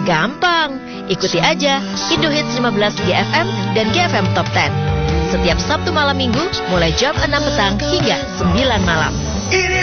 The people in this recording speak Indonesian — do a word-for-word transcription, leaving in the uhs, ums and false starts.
Gampang, ikuti aja Indo Hits lima belas G F M dan G F M Top sepuluh. Setiap Sabtu malam Minggu mulai jam enam petang hingga sembilan malam. Ini